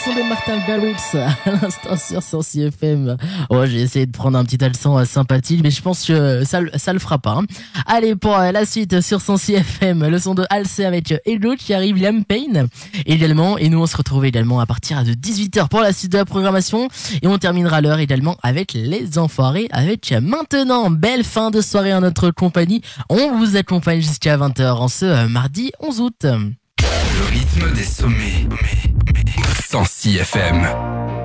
son de Martin Garrix à l'instant sur 106 FM. Oh, j'ai essayé de prendre un petit accent sympathique, mais je pense que ça le fera pas. Hein. Allez, pour la suite sur 106 FM, le son de Halsey avec Hello qui arrive, Liam Payne également. Et nous, on se retrouve également à partir de 18h pour la suite de la programmation. Et on terminera l'heure également avec les Enfoirés, avec Maintenant. Belle fin de soirée en notre compagnie. On vous accompagne jusqu'à 20h en ce mardi 11 août. Le rythme des sommets. 106 FM.